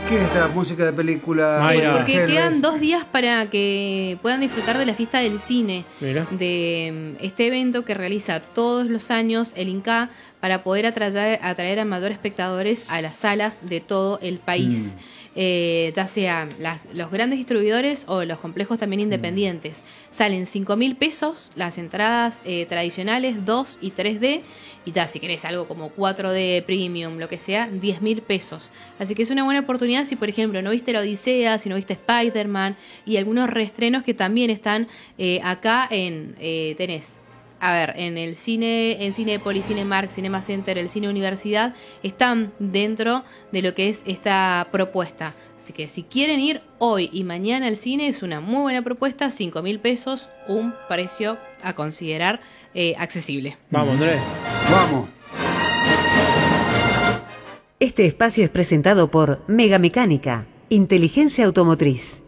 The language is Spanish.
¿Qué es esta música de película? Mayra. Porque Hellbent? quedan 2 días para que puedan disfrutar de la fiesta del cine, Mira. de este evento que realiza todos los años el INCA para poder atraer a mayor espectadores a las salas de todo el país. Ya sea los grandes distribuidores o los complejos también independientes. Salen 5.000 pesos las entradas tradicionales 2 y 3D, y ya si querés algo como 4D Premium, lo que sea, 10.000 pesos. Así que es una buena oportunidad si, por ejemplo, no viste La Odisea, si no viste Spider-Man y algunos reestrenos que también están acá tenés. A ver, en el cine, en Cinépolis, Cinemark, Cinema Center, el Cine Universidad, están dentro de lo que es esta propuesta. Así que si quieren ir hoy y mañana al cine, es una muy buena propuesta, 5.000 pesos, un precio a considerar accesible. Vamos, Andrés. Vamos. Este espacio es presentado por Mega Mecánica, Inteligencia Automotriz.